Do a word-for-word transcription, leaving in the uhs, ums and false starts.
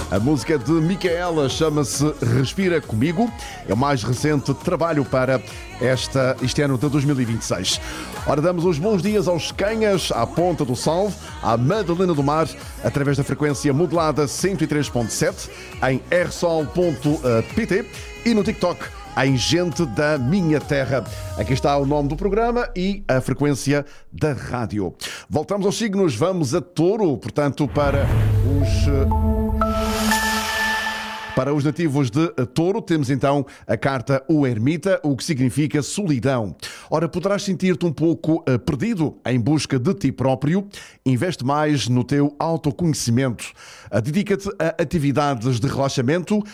A música de Micaela chama-se Respira Comigo. É o mais recente trabalho para esta, este ano de dois mil e vinte e seis. Ora, damos os bons dias aos Canhas, à Ponta do Salve, à Madalena do Mar, através da frequência modulada cento e três ponto sete, em r sol ponto p t e no TikTok, em Gente da Minha Terra. Aqui está o nome do programa e a frequência da rádio. Voltamos aos signos, vamos a Touro, portanto, para os... Para os nativos de Touro, temos então a carta O Ermita, o que significa solidão. Ora, poderás sentir-te um pouco uh, perdido em busca de ti próprio. Investe mais no teu autoconhecimento. Uh, dedica-te a atividades de relaxamento